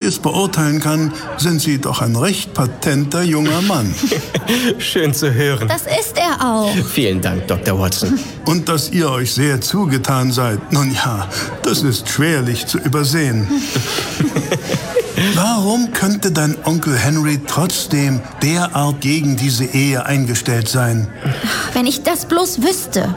es beurteilen kann, sind Sie doch ein recht patenter junger Mann. Schön zu hören. Das ist er auch. Vielen Dank, Dr. Watson. Und dass ihr euch sehr zugetan seid, nun ja, das ist schwerlich zu übersehen. Warum könnte dein Onkel Henry trotzdem derart gegen diese Ehe eingestellt sein? Wenn ich das bloß wüsste.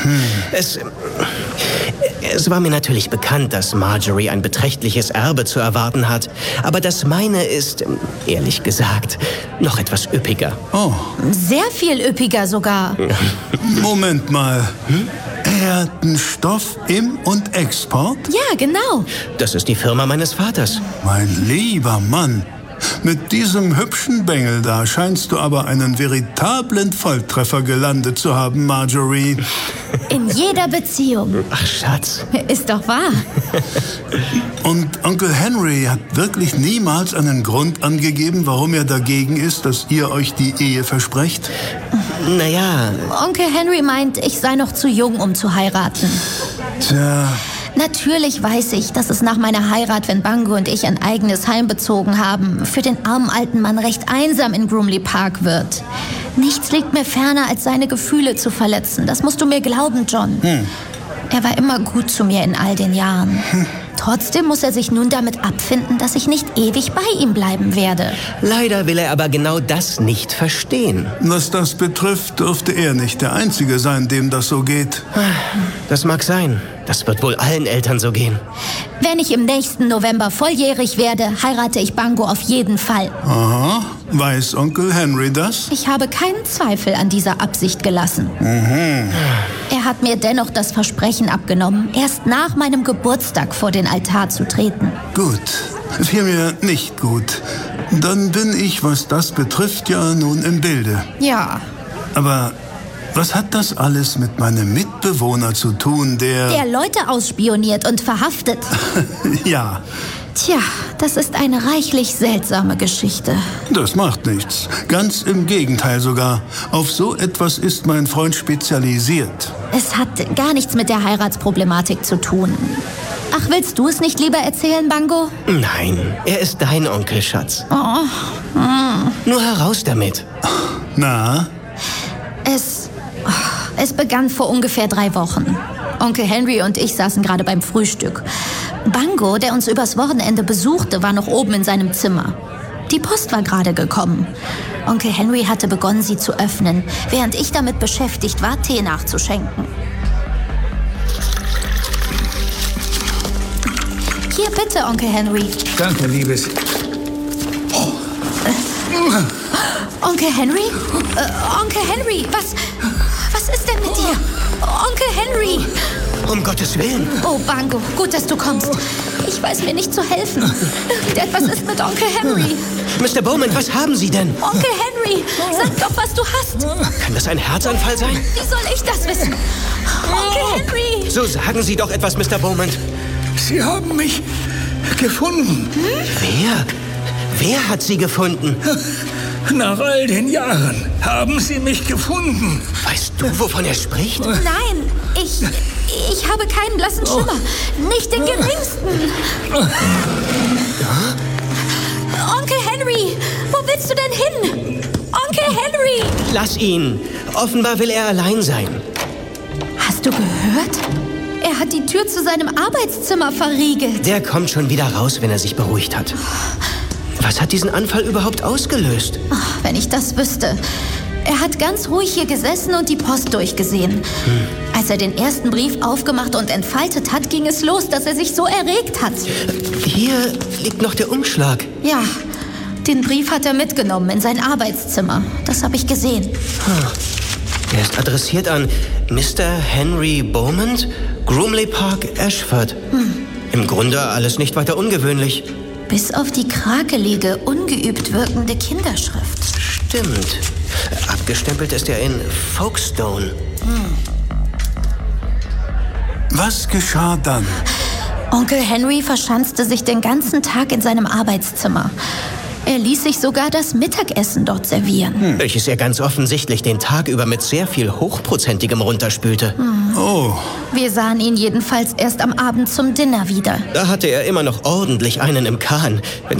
Es war mir natürlich bekannt, dass Marjorie ein beträchtliches Erbe zu erwarten hat. Aber das meine ist, ehrlich gesagt, noch etwas üppiger. Oh. Sehr viel üppiger sogar. Moment mal. Stoff Im- und Export? Ja, genau. Das ist die Firma meines Vaters. Mein lieber Mann, mit diesem hübschen Bengel da scheinst du aber einen veritablen Volltreffer gelandet zu haben, Marjorie. In jeder Beziehung. Ach, Schatz. Ist doch wahr. Und Onkel Henry hat wirklich niemals einen Grund angegeben, warum er dagegen ist, dass ihr euch die Ehe versprecht? Naja. Onkel Henry meint, ich sei noch zu jung, um zu heiraten. Tja. Natürlich weiß ich, dass es nach meiner Heirat, wenn Bango und ich ein eigenes Heim bezogen haben, für den armen alten Mann recht einsam in Groomley Park wird. Nichts liegt mir ferner, als seine Gefühle zu verletzen. Das musst du mir glauben, John. Er war immer gut zu mir in all den Jahren. Trotzdem muss er sich nun damit abfinden, dass ich nicht ewig bei ihm bleiben werde. Leider will er aber genau das nicht verstehen. Was das betrifft, dürfte er nicht der Einzige sein, dem das so geht. Das mag sein. Das wird wohl allen Eltern so gehen. Wenn ich im nächsten November volljährig werde, heirate ich Bango auf jeden Fall. Aha. Weiß Onkel Henry das? Ich habe keinen Zweifel an dieser Absicht gelassen. Er hat mir dennoch das Versprechen abgenommen, erst nach meinem Geburtstag vor den Altar zu treten. Gut. Vielmehr nicht gut. Dann bin ich, was das betrifft, ja nun im Bilde. Ja. Aber was hat das alles mit meinem Mitbewohner zu tun, Der Leute ausspioniert und verhaftet. Ja, Tja, das ist eine reichlich seltsame Geschichte. das macht nichts. Ganz im Gegenteil sogar. Auf so etwas ist mein Freund spezialisiert. Es hat gar nichts mit der Heiratsproblematik zu tun. Ach, willst du es nicht lieber erzählen, Bango? Nein, er ist dein Onkel, Schatz. Nur heraus damit. Na? Es begann vor ungefähr 3 Wochen. Onkel Henry und ich saßen gerade beim Frühstück. Bango, der uns übers Wochenende besuchte, war noch oben in seinem Zimmer. Die Post war gerade gekommen. Onkel Henry hatte begonnen, sie zu öffnen, während ich damit beschäftigt war, Tee nachzuschenken. Hier, bitte, Onkel Henry. Danke, Liebes. Onkel Henry? Onkel Henry, was ist denn mit dir? Onkel Henry! Um Gottes Willen. Oh, Bango, gut, dass du kommst. Ich weiß mir nicht zu helfen. Irgendetwas ist mit Onkel Henry. Mr. Bowman, was haben Sie denn? Onkel Henry, sag doch, was du hast. Kann das ein Herzanfall sein? Wie soll ich das wissen? Onkel Henry! So sagen Sie doch etwas, Mr. Bowman. Sie haben mich gefunden. Wer hat Sie gefunden? Nach all den Jahren haben Sie mich gefunden. Weißt du, wovon er spricht? Nein, ich habe keinen blassen Schimmer. Nicht den geringsten. Onkel Henry, wo willst du denn hin? Onkel Henry! Lass ihn. Offenbar will er allein sein. Hast du gehört? Er hat die Tür zu seinem Arbeitszimmer verriegelt. Der kommt schon wieder raus, wenn er sich beruhigt hat. Was hat diesen Anfall überhaupt ausgelöst? Ach, wenn ich das wüsste. Er hat ganz ruhig hier gesessen und die Post durchgesehen. Als er den ersten Brief aufgemacht und entfaltet hat, ging es los, dass er sich so erregt hat. Hier liegt noch der Umschlag. Ja, den Brief hat er mitgenommen in sein Arbeitszimmer. Das habe ich gesehen. Er ist adressiert an Mr. Henry Bowman, Groomley Park, Ashford. Im Grunde alles nicht weiter ungewöhnlich. Bis auf die krakelige, ungeübt wirkende Kinderschrift. Stimmt. Abgestempelt ist er in Folkestone. Was geschah dann? Onkel Henry verschanzte sich den ganzen Tag in seinem Arbeitszimmer. Er ließ sich sogar das Mittagessen dort servieren. Welches er ganz offensichtlich den Tag über mit sehr viel Hochprozentigem runterspülte. Oh, Wir sahen ihn jedenfalls erst am Abend zum Dinner wieder. Da hatte er immer noch ordentlich einen im Kahn, wenn